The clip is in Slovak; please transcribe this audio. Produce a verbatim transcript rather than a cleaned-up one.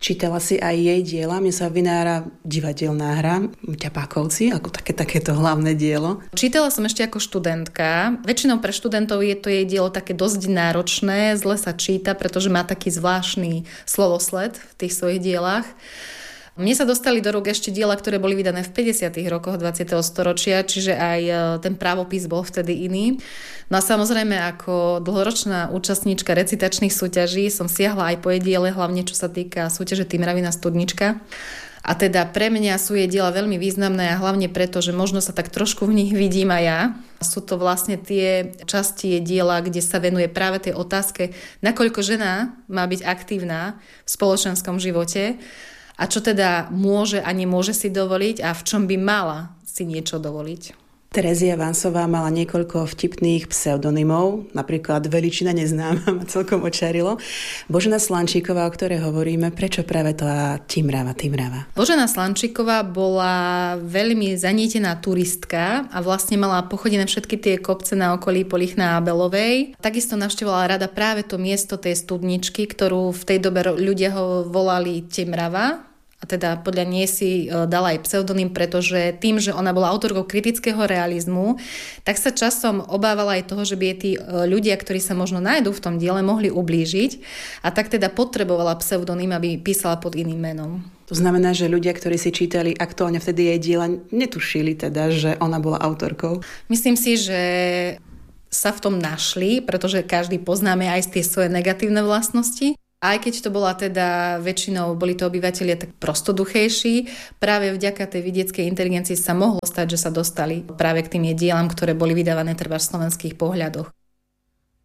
Čítala si aj jej diela, mne sa vynára divadelná hra Ťapákovci, ako také, takéto hlavné dielo. Čítala som ešte ako študentka. Väčšinou pre študentov je to jej dielo také dosť náročné, zle sa číta, pretože má taký zvláštny slovosled v tých svojich dielách. Mne sa dostali do rúk ešte diela, ktoré boli vydané v päťdesiatych rokoch dvadsiateho storočia, čiže aj ten právopis bol vtedy iný. No a samozrejme, ako dlhoročná účastníčka recitačných súťaží som siahla aj po jej diele, hlavne čo sa týka súťaže Tymravina studnička. A teda pre mňa sú jej diela veľmi významné a hlavne preto, že možno sa tak trošku v nich vidím aj ja. Sú to vlastne tie časti jej diela, kde sa venuje práve tej otázke, nakoľko žena má byť aktívna v spoločenskom živote a čo teda môže a nemôže si dovoliť a v čom by mala si niečo dovoliť. Terezia Vansová mala niekoľko vtipných pseudonymov, napríklad Veličina neznáma ma celkom očarilo. Božena Slančíková, o ktorej hovoríme, prečo práve tá Tymrava, Tymrava? Božena Slančíková bola veľmi zanietená turistka a vlastne mala pochodené všetky tie kopce na okolí Polichna a Belovej. Takisto navštevovala rada práve to miesto tej studničky, ktorú v tej dobe ľudia ho volali Tymrava. A teda podľa nej si dala aj pseudonym, pretože tým, že ona bola autorkou kritického realizmu, tak sa časom obávala aj toho, že by jej tí ľudia, ktorí sa možno nájdú v tom diele, mohli ublížiť. A tak teda potrebovala pseudonym, aby písala pod iným menom. To znamená, že ľudia, ktorí si čítali aktuálne vtedy jej diela, netušili teda, že ona bola autorkou? Myslím si, že sa v tom našli, pretože každý poznáme aj tie svoje negatívne vlastnosti. Aj keď to bola teda väčšinou, boli to obyvatelia tak prostoduchejší, práve vďaka tej vidieckej inteligencii sa mohlo stať, že sa dostali práve k tým jej dielam, ktoré boli vydávané treba v slovenských pohľadoch.